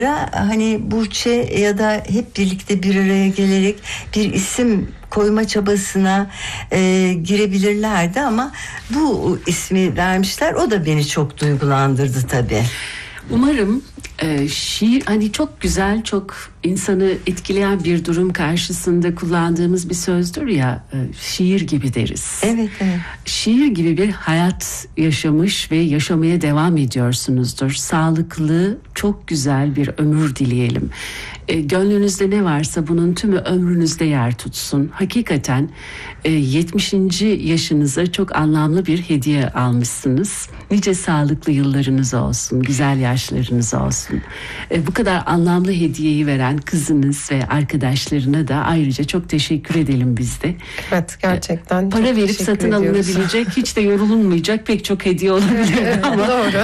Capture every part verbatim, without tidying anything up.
hani Burçe ya da hep birlikte bir araya gelerek bir isim koyma çabasına e, girebilirlerdi ama bu ismi vermişler. O da beni çok duygulandırdı tabii. Umarım e, şiir hani çok güzel, çok insanı etkileyen bir durum karşısında kullandığımız bir sözdür ya, e, şiir gibi deriz. Evet, evet. Şiir gibi bir hayat yaşamış ve yaşamaya devam ediyorsunuzdur. Sağlıklı, çok güzel bir ömür dileyelim. E, gönlünüzde ne varsa bunun tümü ömrünüzde yer tutsun. Hakikaten e, yetmişinci yaşınıza çok anlamlı bir hediye almışsınız. Nice sağlıklı yıllarınız olsun, güzel yaşlarınız olsun. E, bu kadar anlamlı hediyeyi veren kızınız ve arkadaşlarına da ayrıca çok teşekkür edelim biz de. Evet, gerçekten. E, para verip satın ediyoruz. Alınabilecek, hiç de yorulunmayacak pek çok hediye olabilir evet, ama. Doğru.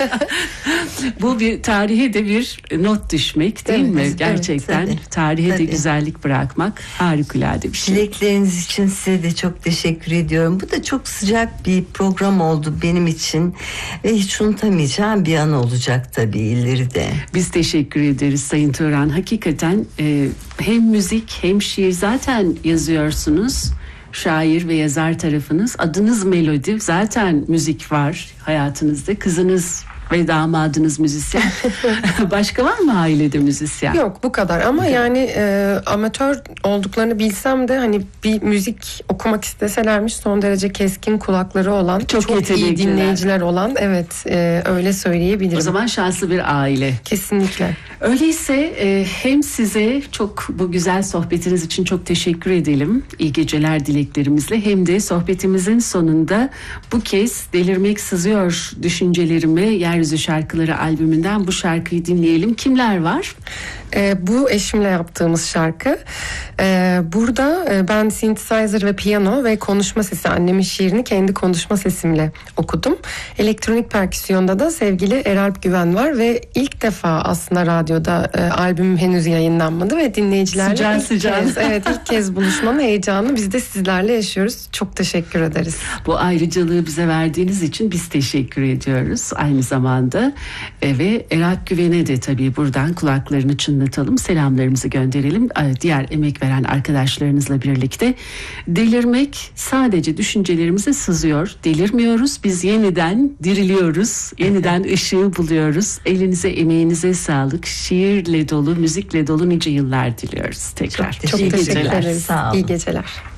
Bu bir tarihe de bir not düşmek değil evet, mi? Gerçekten evet, tarihe tabii. de güzellik bırakmak harikulade bir şey. Dilekleriniz için size de çok teşekkür ediyorum. Bu da çok sıcak bir program oldu benim için ve hiç unutamayacağım bir an olacak tabii ileride. Biz teşekkür ederiz Sayın Turan. Hakikaten e, hem müzik hem şiir zaten yazıyorsunuz. Şair ve yazar tarafınız. Adınız Melodi. Zaten müzik var hayatınızda. Kızınız ve damadınız müzisyen. Başka var mı ailede müzisyen? Yok, bu kadar ama okay. yani e, amatör olduklarını bilsem de hani bir müzik okumak isteselermiş son derece keskin kulakları olan, çok, çok iyi dinleyiciler olan, evet e, öyle söyleyebilirim. O zaman şanslı bir aile. Kesinlikle. Öyleyse e, hem size çok bu güzel sohbetiniz için çok teşekkür edelim. İyi geceler dileklerimizle, hem de sohbetimizin sonunda bu kez Delirmek Sızıyor düşüncelerime Yeryüzü Şarkıları albümünden bu şarkıyı dinleyelim. Kimler var? E, bu eşimle yaptığımız şarkı. E, burada e, ben synthesizer ve piyano ve konuşma sesi, annemin şiirini kendi konuşma sesimle okudum. Elektronik perküsyonda da sevgili Eralp Güven var ve ilk defa aslında radyoda e, albümüm henüz yayınlanmadı ve dinleyicilerle sıcağı ilk sıcağı. kez, evet ilk kez buluşmanın heyecanını biz de sizlerle yaşıyoruz. Çok teşekkür ederiz. Bu ayrıcalığı bize verdiğiniz için biz teşekkür ediyoruz aynı zamanda. E, ve Eralp Güven'e de tabii buradan kulaklarını çınlatalım, selamlarımızı gönderelim. Diğer emek veren arkadaşlarınızla birlikte. Delirmek sadece düşüncelerimize sızıyor. Delirmiyoruz. Biz yeniden diriliyoruz. Yeniden ışığı buluyoruz. Elinize, emeğinize sağlık. Şiirle dolu, müzikle dolu nice yıllar diliyoruz tekrar. Çok, çok İyi teşekkür geceler. ederiz. Sağ olun. İyi geceler.